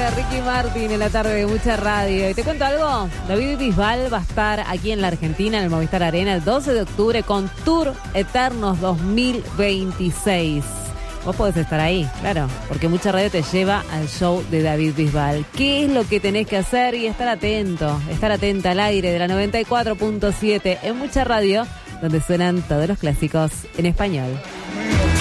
Ricky Martin en la tarde de Mucha Radio. Y te cuento algo, David Bisbal va a estar aquí en la Argentina, en el Movistar Arena, el 12 de octubre con Tour Eternos 2026. Vos podés estar ahí, claro, porque Mucha Radio te lleva al show de David Bisbal. ¿Qué es lo que tenés que hacer? Y estar atento, estar atenta al aire de la 94.7 en Mucha Radio, donde suenan todos los clásicos en español.